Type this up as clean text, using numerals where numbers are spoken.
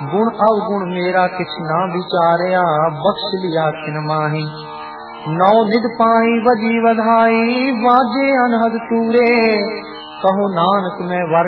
गुण अवगुण मेरा किछ ना विचारिया, बख्श लिया किन माही। नौ निध पाई वजी वधाई, वाजे अनहद तूरे, कहो नानक मैं वर